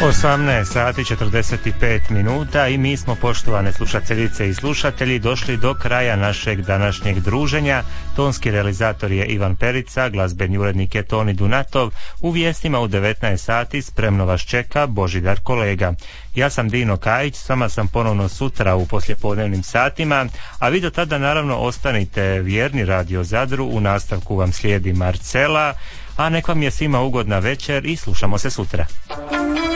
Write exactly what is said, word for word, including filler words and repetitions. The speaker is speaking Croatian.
osamnaest sati četrdeset pet minuta i mi smo, poštovane slušateljice i slušatelji, došli do kraja našeg današnjeg druženja. Tonski realizator je Ivan Perica, glazbeni urednik je Toni Dunatov. U vijestima u devetnaest sati spremno vas čeka Božidar Kolega. Ja sam Dino Kajić, s vama sam ponovno sutra u poslijepodnevnim satima, a vi do tada naravno ostanite vjerni Radio Zadru. U nastavku vam slijedi Marcela, a nek vam je svima ugodna večer i slušamo se sutra.